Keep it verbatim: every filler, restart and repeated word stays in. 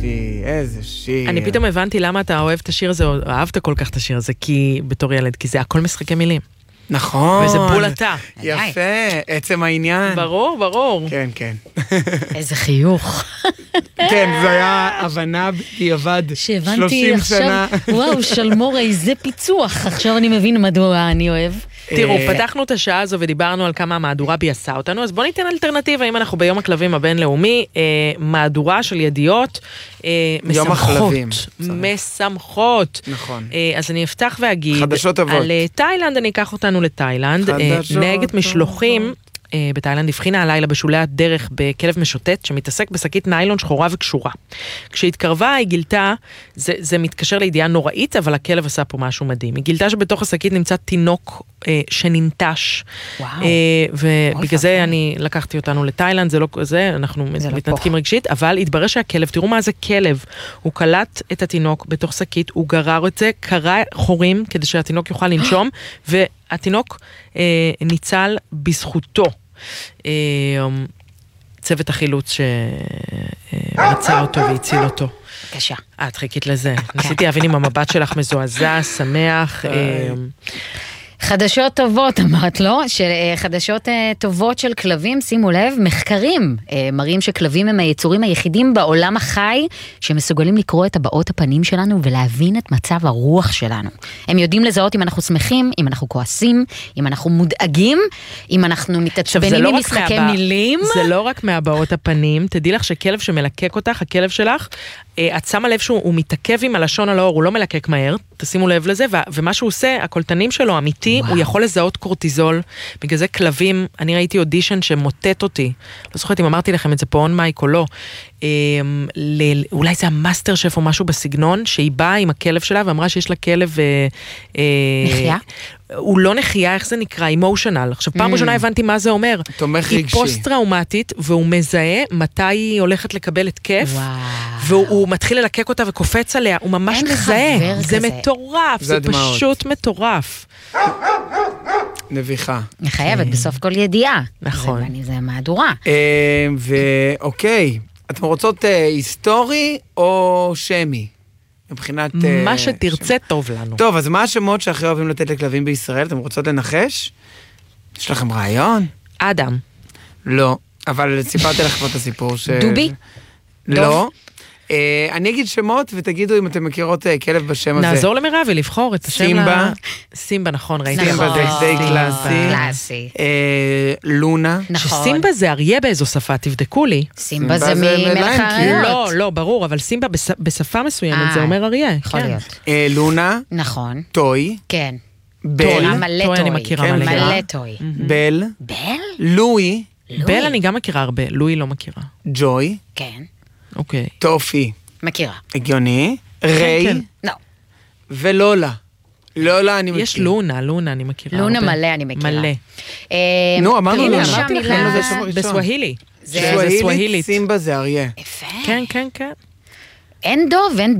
יופי, איזה שיר. אני פתאום הבנתי למה אתה אוהב את השיר הזה, או אהבת כל כך את השיר הזה, כי בתור ילד, כי זה הכל משחקי מילים. נכון. וזה בול אתה. יפה, עצם העניין. ברור, ברור. כן, כן. איזה חיוך. כן, זה היה הבנה בדיעבד שהבנתי שלושים עכשיו, שנה. וואו, שלמור, איזה פיצוח. עכשיו אני מבין מדוע אני אוהב. תראו, פתחנו את השעה הזו ודיברנו על כמה המהדורה ביסה אותנו, אז בואו ניתן אלטרנטיבה, אם אנחנו ביום הכלבים הבינלאומי, מהדורה של ידיעות משמחות. משמחות. נכון. אז אני אפתח ואגיד, חדשות טובות. על תאילנד, אני אקח אותנו לתאילנד, נגד משלוחים, בתאילנד הבחינה הלילה בשולי הדרך בכלב משוטט שמתעסק בשקית ניילון שחורה וקשורה. כשהתקרבה היא גילתה, זה, זה מתקשר לידיעה נוראית, אבל הכלב עשה פה משהו מדהים. היא גילתה שבתוך השקית נמצא תינוק אה, שננטש. וואו. אה, ובגלל זה אני לקחתי אותנו לתאילנד, זה לא זה, אנחנו זה מתנתקים לא רגשית, אבל התברר שהכלב, תראו מה זה כלב, הוא קלט את התינוק בתוך שקית, הוא גרר את זה, קרא חורים כדי שהתינוק יוכל לנשום, והתינוק אה, ניצל בזכותו. צוות החילוץ שרצה אותו והציל אותו. בבקשה. את חיכית לזה. ניסיתי להבין אם המבט שלך מזועזע, שמח. חדשות טובות, אמרת לו, של, חדשות טובות של כלבים, שימו לב, מחקרים מראים שכלבים הם היצורים היחידים בעולם החי, שמסוגלים לקרוא את הבעות הפנים שלנו ולהבין את מצב הרוח שלנו. הם יודעים לזהות אם אנחנו שמחים, אם אנחנו כועסים, אם אנחנו מודאגים, אם אנחנו מתעצבנים עם משחקי מילים. זה לא רק מהבעות הפנים, תדעי לך שכלב שמלקק אותך, הכלב שלך, את שמה לב שהוא מתעכב עם הלשון על האור, הוא לא מלקק מהר, תשימו לב לזה, ומה שהוא עושה, הקולטנים שלו אמיתי, הוא יכול לזהות קורטיזול, בגלל זה כלבים, אני ראיתי אודישן שמוטט אותי, לא זוכרת אם אמרתי לכם את זה פה און מייק או לא, אולי זה המאסטר שף או משהו בסגנון, שהיא באה עם הכלב שלה ואמרה שיש לה כלב... נחייה? הוא לא נחייה, איך זה נקרא? אמושיונל. עכשיו, פעם ראשונה הבנתי מה זה אומר. תומך רגשי. היא פוסט-טראומטית, והוא מזהה מתי היא הולכת לקבל התקף, והוא מתחיל ללקק אותה וקופץ עליה, הוא ממש מזהה. זה מטורף, זה פשוט מטורף. נביכה. אני חייבת בסוף כל ידיעה. נכון. זה מהדורה. ואוקיי, אתם רוצות היסטורי או שמי? מבחינת... מה שתרצה טוב לנו. טוב, אז מה השמות שהכי אוהבים לתת לכלבים בישראל? אתם רוצות לנחש? יש לכם רעיון? אדם. לא, אבל סיפרתי לך פה את הסיפור ש... דובי? לא. אני אגיד שמות ותגידו אם אתם מכירות כלב בשם הזה. נעזור למירב ולבחור את השם. סימבה. סימבה, נכון, ראיתי. סימבה זה די קלאסי. קלאסי. לונה. שסימבה זה אריה באיזו שפה, תבדקו לי. סימבה זה ממלך האריות. לא, לא, ברור, אבל סימבה בשפה מסוימת זה אומר אריה. יכול להיות. לונה. נכון. טוי. כן. בל. מלא טוי אני טוי. מכירה מלא. מלא טוי. בל. בל? לואי. בל אני גם מכירה הרבה, לואי לא מכירה. ג'וי. כן. אוקיי. טופי. מכירה. הגיוני. ריי. לא. ולולה. לולה אני מכירה. יש לונה, לונה אני מכירה. לונה מלא אני מכירה. מלא. נו, אמרנו לונה. אמרתי לכם, בסווהילי. בסווהילי סימבה זה אריה. יפה. כן, כן, כן. אין דוב, אין